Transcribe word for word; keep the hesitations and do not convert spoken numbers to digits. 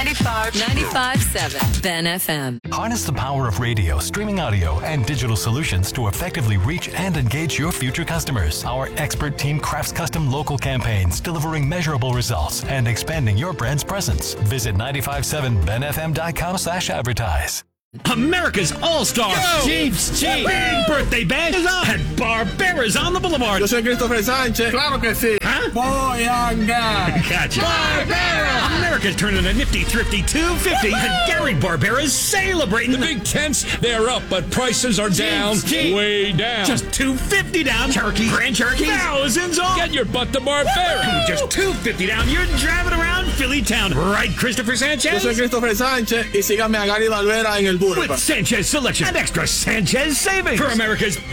ninety-five point seven Ben F M. Harness the power of radio, streaming audio, and digital solutions to effectively reach and engage your future customers. Our expert team crafts custom local campaigns, delivering measurable results and expanding your brand's presence. Visit nine five seven ben f m dot com slash advertise. America's All-Star Chiefs Chief Big Birthday Bash is on at Barbera's on the Boulevard. Yo soy Christopher Sánchez. Claro que sí. Huh? Voy a gas. Gotcha. Barbera! America's turning a nifty, thrifty two fifty, and Gary Barbera's celebrating the big tents. They're up, but prices are down, Chiefs, way down. Just two fifty down. Turkey, Grand Cherokee, thousands off. Get your butt to Barbera. Just two fifty down. You're driving around Philly town, right, Christopher Sanchez? Yo soy Christopher Sánchez y síganme a Gary Barbera en el Boulevard. With Sanchez selection and extra Sanchez savings for America's